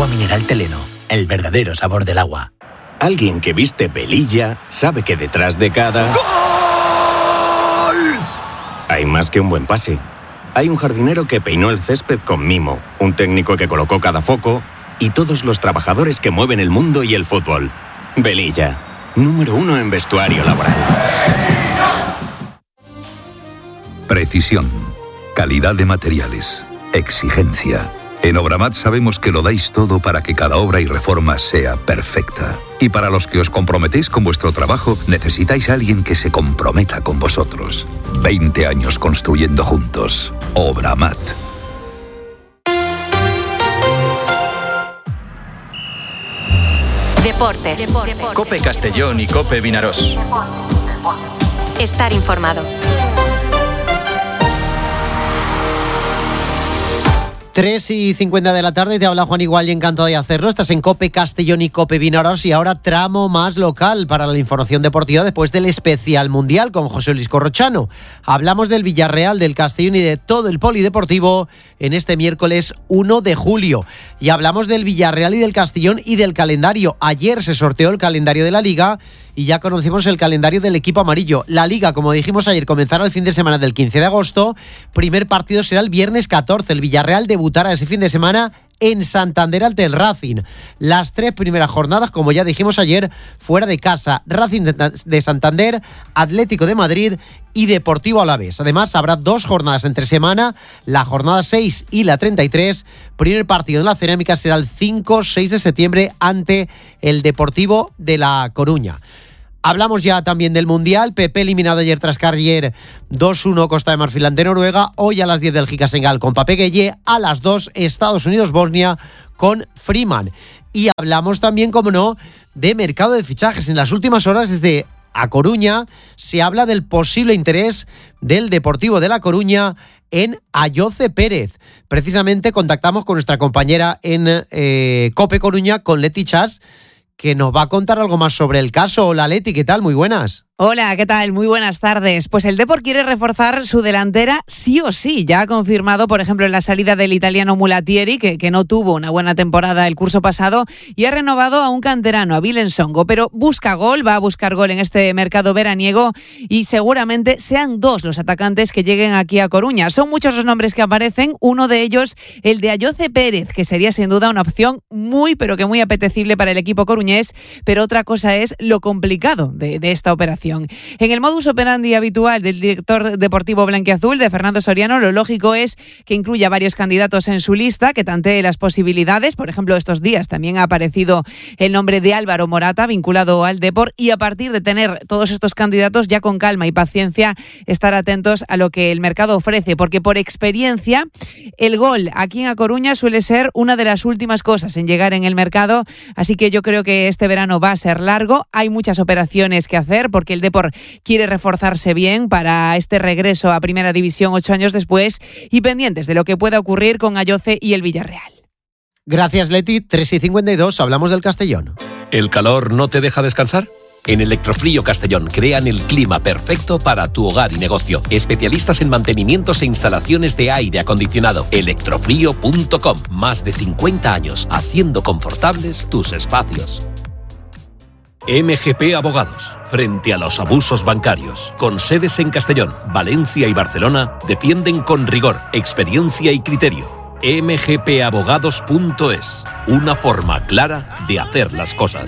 Agua mineral Teleno, el verdadero sabor del agua. Alguien que viste pelilla sabe que detrás de cada... ¡Gol! Hay más que un buen pase. Hay un jardinero que peinó el césped con mimo, un técnico que colocó cada foco y todos los trabajadores que mueven el mundo y el fútbol. Velilla, número 1 en vestuario laboral. Precisión, calidad de materiales, exigencia. En Obramat sabemos que lo dais todo para que cada obra y reforma sea perfecta. Y para los que os comprometéis con vuestro trabajo, necesitáis a alguien que se comprometa con vosotros. 20 años construyendo juntos. Obramat. Deportes. COPE Castellón y COPE Vinarós. Estar informado. 3:50 de la tarde, te habla Juan Igual y encantado de hacerlo. Estás en COPE Castellón y COPE Vinarós y ahora tramo más local para la información deportiva después del especial mundial con José Luis Corrochano. Hablamos del Villarreal, del Castellón y de todo el polideportivo en este miércoles 1 de julio. Y hablamos del Villarreal y del Castellón y del calendario. Ayer se sorteó el calendario de la Liga y ya conocimos el calendario del equipo amarillo. La Liga, como dijimos ayer, comenzará el fin de semana del 15 de agosto. Primer partido será el viernes 14. El Villarreal debutará ese fin de semana en Santander ante el Racing. Las 3 primeras jornadas, como ya dijimos ayer, fuera de casa. Racing de Santander, Atlético de Madrid y Deportivo Alavés. Además, habrá 2 jornadas entre semana, la jornada 6 y la 33. Primer partido en la Cerámica será el 5-6 de septiembre ante el Deportivo de La Coruña. Hablamos ya también del Mundial. Pepe eliminado ayer tras caer 2-1 Costa de Marfil ante Noruega. Hoy a las 10 Bélgica Senegal con Pape Gueye. A las 2 Estados Unidos Bosnia con Freeman. Y hablamos también, como no, de mercado de fichajes. En las últimas horas desde A Coruña se habla del posible interés del Deportivo de La Coruña en Ayoce Pérez. Precisamente contactamos con nuestra compañera en COPE Coruña, con Leti Chas, que nos va a contar algo más sobre el caso. Hola Leti, ¿qué tal? Muy buenas. Hola, ¿qué tal? Muy buenas tardes. Pues el Depor quiere reforzar su delantera sí o sí. Ya ha confirmado, por ejemplo, en la salida del italiano Mulatieri, que no tuvo una buena temporada el curso pasado, y ha renovado a un canterano, a Willem Songo, pero busca gol, va a buscar gol en este mercado veraniego y seguramente sean 2 los atacantes que lleguen aquí a Coruña. Son muchos los nombres que aparecen, uno de ellos el de Ayoce Pérez, que sería sin duda una opción muy, pero que muy apetecible para el equipo coruñés, pero otra cosa es lo complicado de esta operación. En el modus operandi habitual del director deportivo blanquiazul, de Fernando Soriano, lo lógico es que incluya varios candidatos en su lista, que tantee las posibilidades. Por ejemplo, estos días también ha aparecido el nombre de Álvaro Morata, vinculado al Depor, y a partir de tener todos estos candidatos, ya con calma y paciencia, estar atentos a lo que el mercado ofrece, porque por experiencia, el gol aquí en A Coruña suele ser una de las últimas cosas en llegar en el mercado, así que yo creo que este verano va a ser largo. Hay muchas operaciones que hacer, porque el Depor quiere reforzarse bien para este regreso a Primera División 8 años después, y pendientes de lo que pueda ocurrir con Ayoce y el Villarreal. Gracias Leti. 3:52, hablamos del Castellón. ¿El calor no te deja descansar? En Electrofrío Castellón crean el clima perfecto para tu hogar y negocio. Especialistas en mantenimientos e instalaciones de aire acondicionado. Electrofrío.com. Más de 50 años haciendo confortables tus espacios. MGP Abogados, frente a los abusos bancarios, con sedes en Castellón, Valencia y Barcelona, defienden con rigor, experiencia y criterio. mgpabogados.es, una forma clara de hacer las cosas.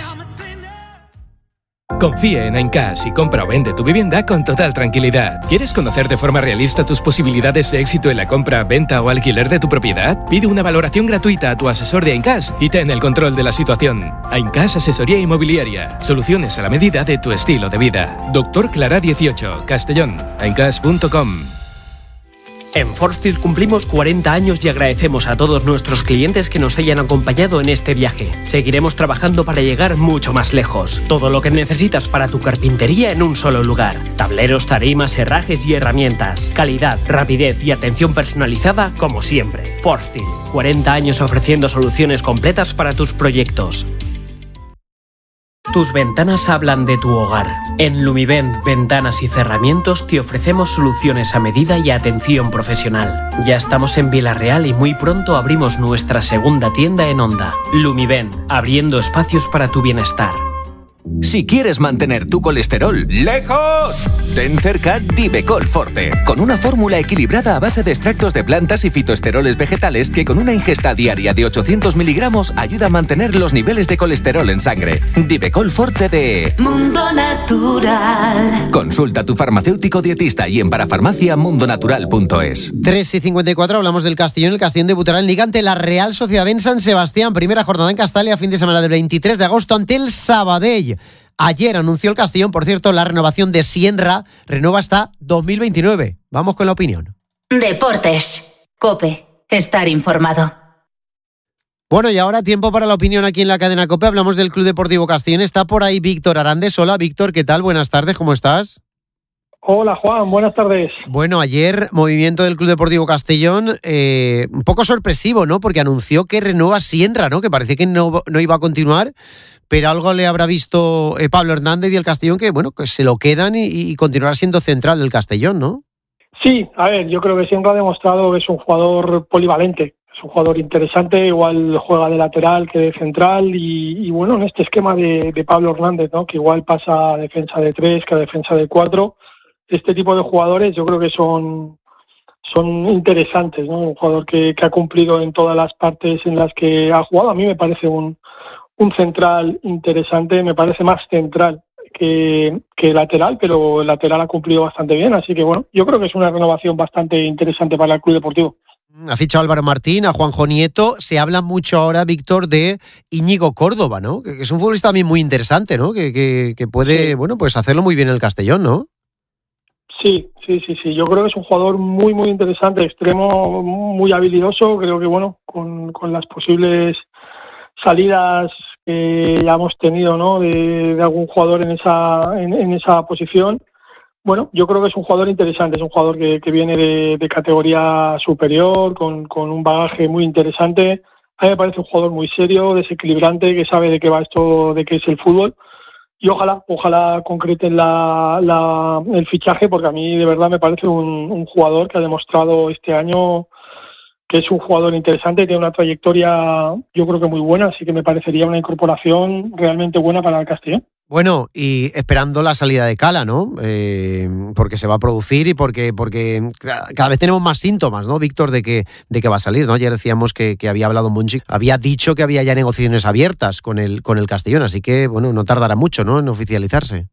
Confía en Aincash y compra o vende tu vivienda con total tranquilidad. ¿Quieres conocer de forma realista tus posibilidades de éxito en la compra, venta o alquiler de tu propiedad? Pide una valoración gratuita a tu asesor de Aincash y ten el control de la situación. Aincash Asesoría Inmobiliaria. Soluciones a la medida de tu estilo de vida. Doctor Clara 18, Castellón. Aincash.com. En Forsteel cumplimos 40 años y agradecemos a todos nuestros clientes que nos hayan acompañado en este viaje. Seguiremos trabajando para llegar mucho más lejos. Todo lo que necesitas para tu carpintería en un solo lugar. Tableros, tarimas, herrajes y herramientas. Calidad, rapidez y atención personalizada como siempre. Forsteel, 40 años ofreciendo soluciones completas para tus proyectos. tus ventanas hablan de tu hogar. En Lumivent Ventanas y Cerramientos te ofrecemos soluciones a medida y atención profesional. Ya estamos en Villarreal y muy pronto abrimos nuestra segunda tienda en Onda. Lumivent, abriendo espacios para tu bienestar. Si quieres mantener tu colesterol lejos, ten cerca Divecol Forte, con una fórmula equilibrada a base de extractos de plantas y fitoesteroles vegetales que con una ingesta diaria de 800 miligramos ayuda a mantener los niveles de colesterol en sangre. Divecol Forte de Mundo Natural. Consulta a tu farmacéutico dietista y en parafarmacia.mundonatural.es. 3:54, hablamos del Castellón. El Castellón debutará en Liga ante la Real Sociedad en San Sebastián. Primera jornada en Castalia, fin de semana del 23 de agosto ante el Sabadell. Ayer anunció el Castellón, por cierto, la renovación de Sienra. Renueva hasta 2029. Vamos con la opinión. Deportes. COPE. Estar informado. Bueno, y ahora tiempo para la opinión aquí en la cadena COPE. Hablamos del Club Deportivo Castellón. Está por ahí Víctor Arandes. Hola, Víctor, ¿qué tal? Buenas tardes, ¿cómo estás? Hola, Juan, buenas tardes. Bueno, ayer movimiento del Club Deportivo Castellón, un poco sorpresivo, ¿no? Porque anunció que renueva Sienra, ¿no? Que parecía que no iba a continuar, pero algo le habrá visto Pablo Hernández y el Castellón que, bueno, que se lo quedan y continuará siendo central del Castellón, ¿no? Sí, a ver, yo creo que Sienra ha demostrado que es un jugador polivalente, es un jugador interesante, igual juega de lateral que de central y bueno, en este esquema de Pablo Hernández, ¿no? Que igual pasa a defensa de 3 que a defensa de 4. Este tipo de jugadores yo creo que son interesantes, ¿no? Un jugador que ha cumplido en todas las partes en las que ha jugado. A mí me parece un central interesante, me parece más central que lateral, pero el lateral ha cumplido bastante bien, así que bueno, yo creo que es una renovación bastante interesante para el Club Deportivo. Ha fichado Álvaro Martín, a Juanjo Nieto. Se habla mucho ahora, Víctor, de Íñigo Córdoba, ¿no? Que es un futbolista también muy interesante, ¿no? Que puede, sí, bueno, pues hacerlo muy bien en el Castellón, ¿no? Sí. Yo creo que es un jugador muy, muy interesante, extremo, muy habilidoso. Creo que, bueno, con las posibles salidas que ya hemos tenido, ¿no? De algún jugador en esa posición. Bueno, yo creo que es un jugador interesante, es un jugador que viene de categoría superior, con un bagaje muy interesante. A mí me parece un jugador muy serio, desequilibrante, que sabe de qué va esto, de qué es el fútbol. Y ojalá concreten el fichaje, porque a mí de verdad me parece un jugador que ha demostrado este año que es un jugador interesante y tiene una trayectoria yo creo que muy buena, así que me parecería una incorporación realmente buena para el Castellón. Bueno, y esperando la salida de Cala, ¿no? Porque se va a producir y porque cada vez tenemos más síntomas, ¿no, Víctor, de que va a salir, ¿no? Ayer decíamos que había hablado Monchi, había dicho que había ya negociaciones abiertas con el Castellón, así que, bueno, no tardará mucho, ¿no?, en oficializarse.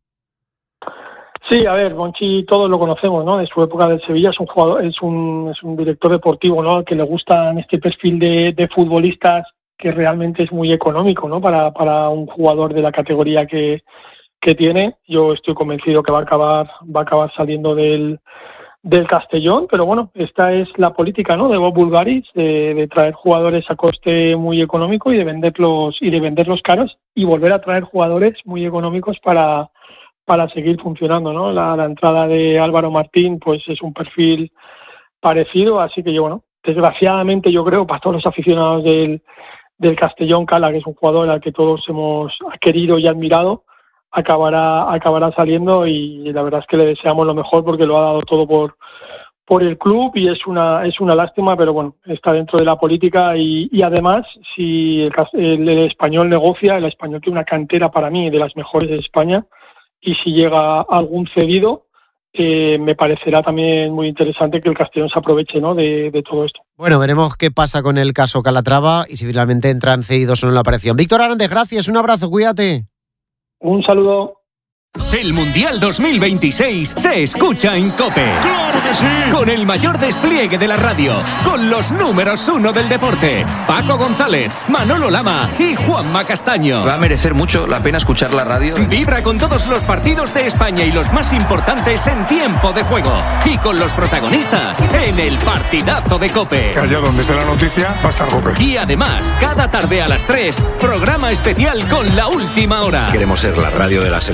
Sí, a ver, Monchi todos lo conocemos, ¿no? De su época del Sevilla es un jugador, es un director deportivo, ¿no? Que le gustan este perfil de futbolistas que realmente es muy económico, ¿no? Para un jugador de la categoría que tiene. Yo estoy convencido que va a acabar saliendo del Castellón, pero bueno, esta es la política, ¿no? De Bob Bulgaris, de traer jugadores a coste muy económico y de venderlos caros y volver a traer jugadores muy económicos para seguir funcionando, ¿no? La entrada de Álvaro Martín, pues es un perfil parecido, así que yo, bueno, desgraciadamente yo creo, para todos los aficionados del Castellón, Cala, que es un jugador al que todos hemos querido y admirado, acabará saliendo y la verdad es que le deseamos lo mejor porque lo ha dado todo por el club y es una lástima, pero bueno, está dentro de la política y además si el Español negocia, el Español tiene una cantera para mí de las mejores de España y si llega algún cedido, me parecerá también muy interesante que el Castellón se aproveche, ¿no?, de todo esto. Bueno, veremos qué pasa con el caso Calatrava y si finalmente entran cedidos o no en la operación. Víctor Arandes, gracias, un abrazo, cuídate. Un saludo. El Mundial 2026 se escucha en COPE. ¡Claro que sí! Con el mayor despliegue de la radio, con los números 1 del deporte, Paco González, Manolo Lama y Juanma Castaño. Va a merecer mucho la pena escuchar la radio. Vibra con todos los partidos de España y los más importantes en tiempo de juego. Y con los protagonistas en el partidazo de COPE. Allá donde esté la noticia va a estar COPE. Y además, cada tarde a las 3, programa especial con La Última Hora. Queremos ser la radio de la selección.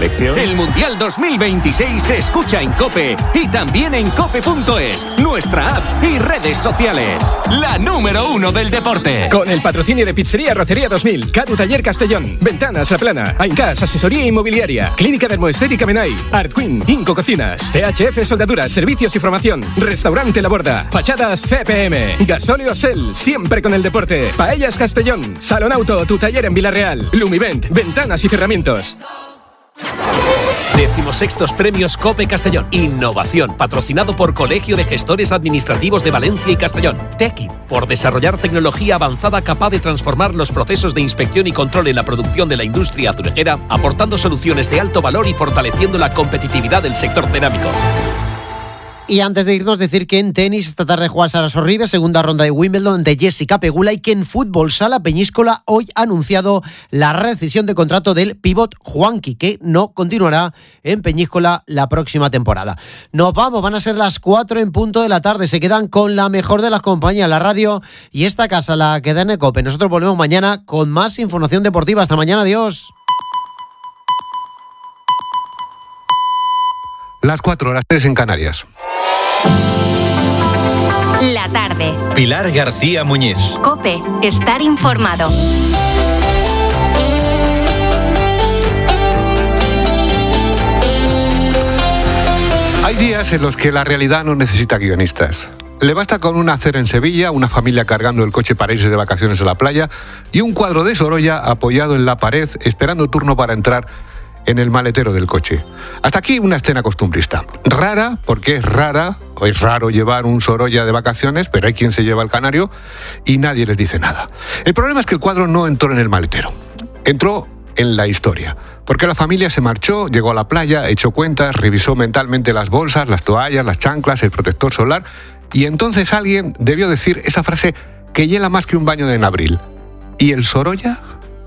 El Mundial 2026 se escucha en COPE y también en cope.es, nuestra app y redes sociales. La número 1 del deporte. Con el patrocinio de Pizzería Rocería 2000, Cadu Taller Castellón, Ventanas La Plana, Aincas Asesoría Inmobiliaria, Clínica Dermoestética Menai, Art Queen, Inco Cocinas, CHF Soldaduras, Servicios y Formación, Restaurante La Borda, Fachadas CPM, Gasóleo Sel, siempre con el deporte, Paellas Castellón, Salón Auto, tu taller en Villarreal, Lumivent, Ventanas y Cerramientos. 16º Premios COPE Castellón. Innovación, patrocinado por Colegio de Gestores Administrativos de Valencia y Castellón. TECID, por desarrollar tecnología avanzada capaz de transformar los procesos de inspección y control en la producción de la industria azuletera, aportando soluciones de alto valor y fortaleciendo la competitividad del sector cerámico. Y antes de irnos, decir que en tenis esta tarde juega Sara Sorribes, segunda ronda de Wimbledon de Jessica Pegula, y que en fútbol Sala Peñíscola hoy ha anunciado la rescisión de contrato del pívot Juanqui, que no continuará en Peñíscola la próxima temporada. Nos vamos, van a ser las 4 en punto de la tarde. Se quedan con la mejor de las compañías, la radio y esta casa, la que da en COPE. Nosotros volvemos mañana con más información deportiva. Hasta mañana, adiós. Las 4, las 3 en Canarias. La tarde. Pilar García Muñiz. COPE. Estar informado. Hay días en los que la realidad no necesita guionistas. Le basta con una acera en Sevilla, una familia cargando el coche para irse de vacaciones a la playa y un cuadro de Sorolla apoyado en la pared esperando turno para entrar en el maletero del coche. Hasta aquí una escena costumbrista. Rara, porque es rara, o es raro llevar un Sorolla de vacaciones, pero hay quien se lleva el canario y nadie les dice nada. El problema es que el cuadro no entró en el maletero. Entró en la historia. Porque la familia se marchó, llegó a la playa, echó cuentas, revisó mentalmente las bolsas, las toallas, las chanclas, el protector solar, y entonces alguien debió decir esa frase que hiela más que un baño en abril. ¿Y el Sorolla?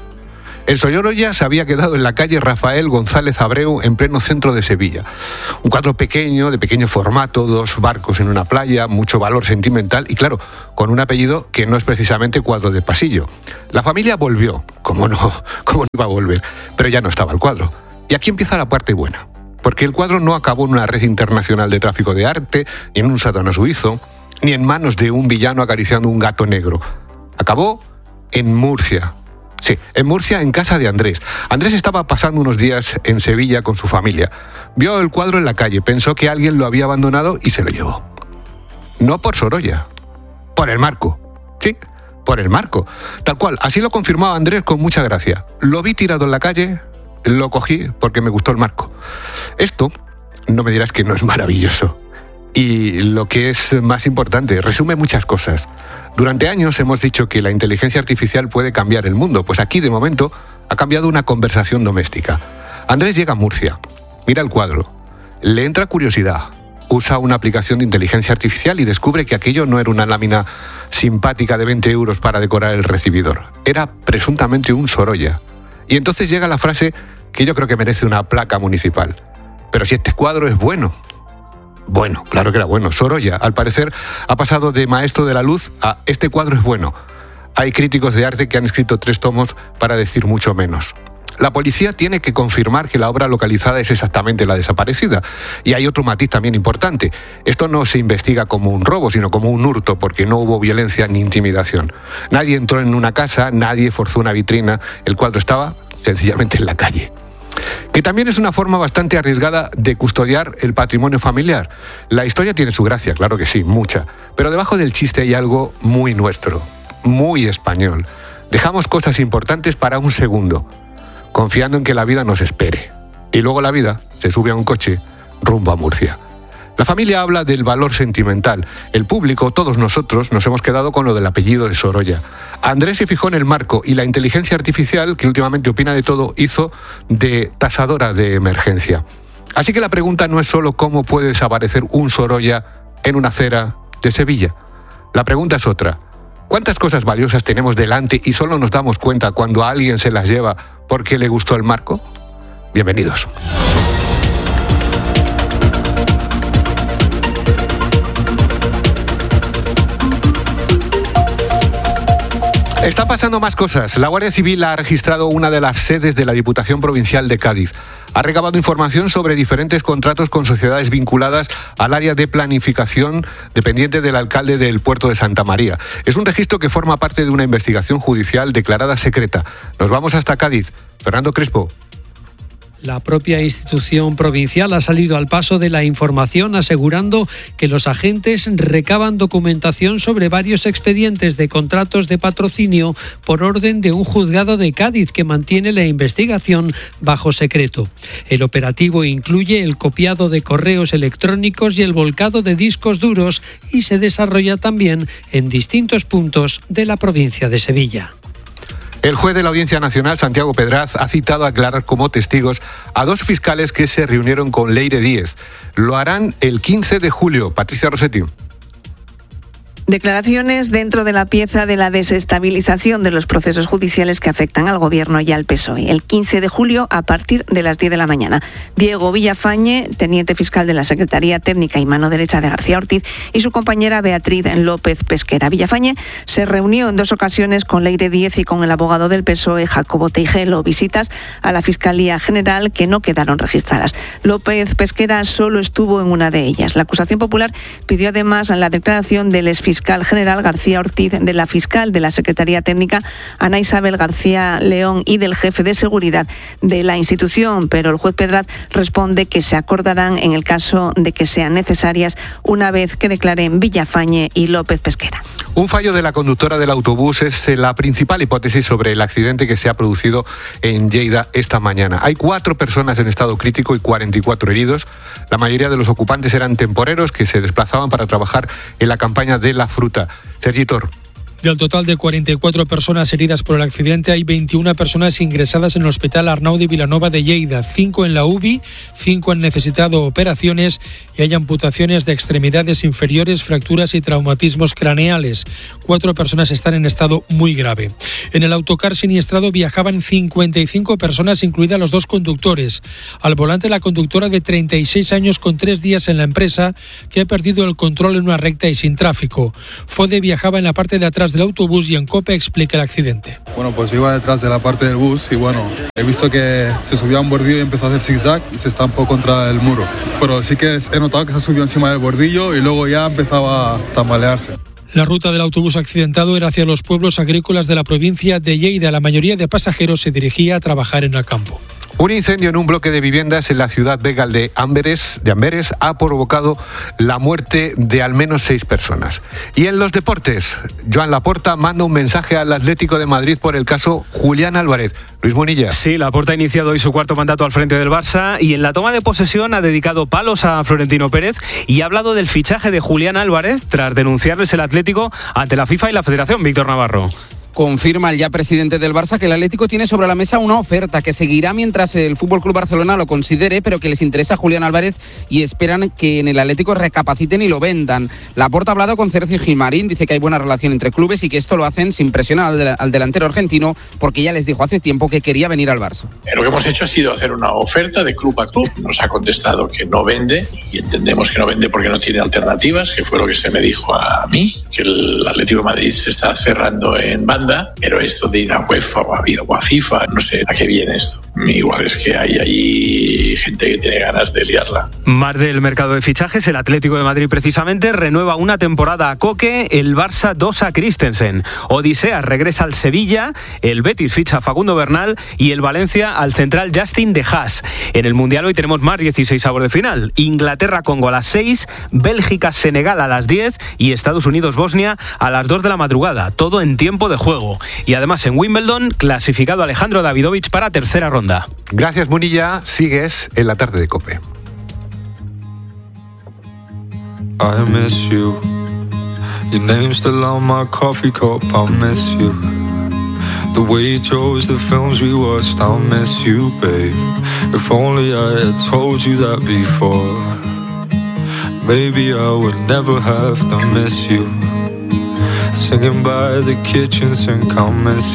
El Sorolla se había quedado en la calle Rafael González Abreu, en pleno centro de Sevilla. Un cuadro pequeño, de pequeño formato, 2 barcos en una playa, mucho valor sentimental y, claro, con un apellido que no es precisamente cuadro de pasillo. La familia volvió, cómo no iba a volver, pero ya no estaba el cuadro. Y aquí empieza la parte buena, porque el cuadro no acabó en una red internacional de tráfico de arte, ni en un sótano suizo, ni en manos de un villano acariciando un gato negro. Acabó en Murcia. Sí, en Murcia, en casa de Andrés. Andrés estaba pasando unos días en Sevilla con su familia. Vio el cuadro en la calle, pensó que alguien lo había abandonado y se lo llevó. No por Sorolla, por el marco. Sí, por el marco. Tal cual, así lo confirmaba Andrés con mucha gracia. Lo vi tirado en la calle, lo cogí porque me gustó el marco. Esto, no me dirás que no es maravilloso. Y lo que es más importante, resume muchas cosas. Durante años hemos dicho que la inteligencia artificial puede cambiar el mundo, pues aquí de momento ha cambiado una conversación doméstica. Andrés llega a Murcia, mira el cuadro, le entra curiosidad, usa una aplicación de inteligencia artificial y descubre que aquello no era una lámina simpática de 20 euros para decorar el recibidor, era presuntamente un Sorolla. Y entonces llega la frase que yo creo que merece una placa municipal. Pero si este cuadro es bueno. Bueno, claro que era bueno. Sorolla, al parecer, ha pasado de maestro de la luz a este cuadro es bueno. Hay críticos de arte que han escrito 3 tomos para decir mucho menos. La policía tiene que confirmar que la obra localizada es exactamente la desaparecida. Y hay otro matiz también importante. Esto no se investiga como un robo, sino como un hurto, porque no hubo violencia ni intimidación. Nadie entró en una casa, nadie forzó una vitrina. El cuadro estaba sencillamente en la calle. Que también es una forma bastante arriesgada de custodiar el patrimonio familiar. La historia tiene su gracia, claro que sí, mucha. Pero debajo del chiste hay algo muy nuestro, muy español. Dejamos cosas importantes para un segundo, confiando en que la vida nos espere. Y luego la vida se sube a un coche rumbo a Murcia. La familia habla del valor sentimental. El público, todos nosotros, nos hemos quedado con lo del apellido de Sorolla. Andrés se fijó en el marco y la inteligencia artificial, que últimamente opina de todo, hizo de tasadora de emergencia. Así que la pregunta no es solo cómo puede desaparecer un Sorolla en una acera de Sevilla. La pregunta es otra. ¿Cuántas cosas valiosas tenemos delante y solo nos damos cuenta cuando a alguien se las lleva porque le gustó el marco? Bienvenidos. Están pasando más cosas. La Guardia Civil ha registrado una de las sedes de la Diputación Provincial de Cádiz. ha recabado información sobre diferentes contratos con sociedades vinculadas al área de planificación dependiente del alcalde del puerto de Santa María. Es un registro que forma parte de una investigación judicial declarada secreta. Nos vamos hasta Cádiz. Fernando Crespo. La propia institución provincial ha salido al paso de la información asegurando que los agentes recaban documentación sobre varios expedientes de contratos de patrocinio por orden de un juzgado de Cádiz que mantiene la investigación bajo secreto. El operativo incluye el copiado de correos electrónicos y el volcado de discos duros y se desarrolla también en distintos puntos de la provincia de Sevilla. El juez de la Audiencia Nacional, Santiago Pedraz, ha citado a aclarar como testigos a 2 fiscales que se reunieron con Leire Díez. Lo harán el 15 de julio. Patricia Rossetti. Declaraciones dentro de la pieza de la desestabilización de los procesos judiciales que afectan al Gobierno y al PSOE. El 15 de julio a partir de las 10 de la mañana. Diego Villafañe, teniente fiscal de la Secretaría Técnica y mano derecha de García Ortiz, y su compañera Beatriz López Pesquera. Villafañe se reunió en 2 ocasiones con Leire Díez y con el abogado del PSOE, Jacobo Teijelo. Visitas a la Fiscalía General que no quedaron registradas. López Pesquera solo estuvo en una de ellas. La acusación popular pidió además la declaración del exfiscal general García Ortiz, de la fiscal de la Secretaría Técnica Ana Isabel García León y del jefe de seguridad de la institución, pero el juez Pedraz responde que se acordarán en el caso de que sean necesarias una vez que declaren Villafañe y López Pesquera. Un fallo de la conductora del autobús es la principal hipótesis sobre el accidente que se ha producido en Lleida esta mañana. Hay 4 personas en estado crítico y 44 heridos. La mayoría de los ocupantes eran temporeros que se desplazaban para trabajar en la campaña de la fruta. Sergi Tor. Del total de 44 personas heridas por el accidente, hay 21 personas ingresadas en el Hospital Arnau de Vilanova de Lleida, 5 en la UBI, 5 han necesitado operaciones y hay amputaciones de extremidades inferiores, fracturas y traumatismos craneales. 4 personas están en estado muy grave. En el autocar siniestrado viajaban 55 personas, incluidas los 2 conductores. Al volante, la conductora de 36 años con 3 días en la empresa, que ha perdido el control en una recta y sin tráfico. Fode viajaba en la parte de atrás del autobús y en COPE explica el accidente. Bueno, pues iba detrás de la parte del bus y bueno, he visto que se subió a un bordillo y empezó a hacer zigzag y se estampó contra el muro. Pero sí que he notado que se subió encima del bordillo y luego ya empezaba a tambalearse. La ruta del autobús accidentado era hacia los pueblos agrícolas de la provincia de Lleida. La mayoría de pasajeros se dirigía a trabajar en el campo. Un incendio en un bloque de viviendas en la ciudad vegal de Amberes ha provocado la muerte de al menos 6 personas. Y en los deportes, Joan Laporta manda un mensaje al Atlético de Madrid por el caso Julián Álvarez. Luis Munilla. Sí, Laporta ha iniciado hoy su 4º mandato al frente del Barça y en la toma de posesión ha dedicado palos a Florentino Pérez y ha hablado del fichaje de Julián Álvarez tras denunciarles el Atlético ante la FIFA y la Federación. Víctor Navarro. Confirma el ya presidente del Barça que el Atlético tiene sobre la mesa una oferta que seguirá mientras el FC Barcelona lo considere, pero que les interesa a Julián Álvarez y esperan que en el Atlético recapaciten y lo vendan. Laporta ha hablado con Sergio Gilmarín, dice que hay buena relación entre clubes y que esto lo hacen sin presionar al delantero argentino, porque ya les dijo hace tiempo que quería venir al Barça. Lo que hemos hecho ha sido hacer una oferta de club a club. Nos ha contestado que no vende y entendemos que no vende porque no tiene alternativas, que fue lo que se me dijo a mí, que el Atlético de Madrid se está cerrando en banda. Pero esto de ir a UEFA o a FIFA, no sé a qué viene esto. Igual es que hay ahí gente que tiene ganas de liarla. Más del mercado de fichajes, el Atlético de Madrid precisamente renueva una temporada a Coque, el Barça 2 a Christensen. Odisea regresa al Sevilla, el Betis ficha a Facundo Bernal y el Valencia al central Justin de Haas. En el Mundial hoy tenemos más 16avos de final. Inglaterra-Congo a las 6, Bélgica-Senegal a las 10 y Estados Unidos-Bosnia a las 2 de la madrugada. Todo en tiempo de juego. Y además en Wimbledon, clasificado Alejandro Davidovich para tercera ronda. Gracias, Munilla. Sigues en la tarde de COPE. I miss you. Your name's still on my coffee cup. I miss you. The way you chose the films we watched. I miss you, babe. If only I had told you that before. Maybe I would never have to miss you. Singing by the kitchen sink, I'll miss